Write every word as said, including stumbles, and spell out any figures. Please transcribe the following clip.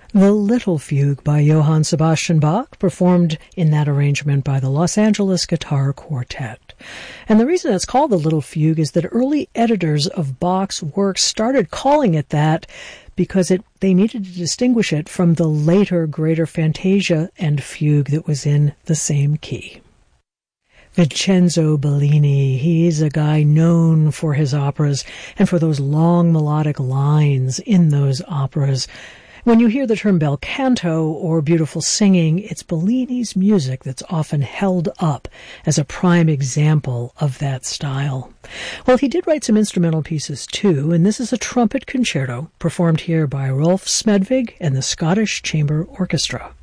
The Little Fugue by Johann Sebastian Bach, performed in that arrangement by the Los Angeles Guitar Quartet. And the reason it's called the Little Fugue is that early editors of Bach's works started calling it that because it they needed to distinguish it from the later Greater Fantasia and Fugue that was in the same key. Vincenzo Bellini, he's a guy known for his operas and for those long melodic lines in those operas. When you hear the term bel canto or beautiful singing, it's Bellini's music that's often held up as a prime example of that style. Well, he did write some instrumental pieces too, and this is a trumpet concerto performed here by Rolf Smedvig and the Scottish Chamber Orchestra.